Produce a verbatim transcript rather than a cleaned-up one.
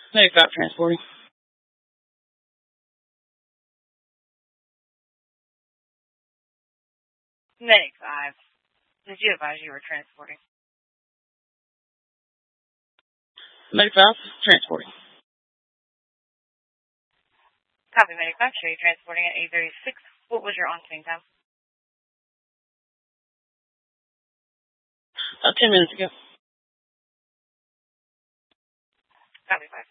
Medic five transporting. Medic five. Did you advise you were transporting? Medic five transporting. Copy, Medic five. Show you transporting at eight thirty-six. What was your on-scene time? About ten minutes ago. Copy, five.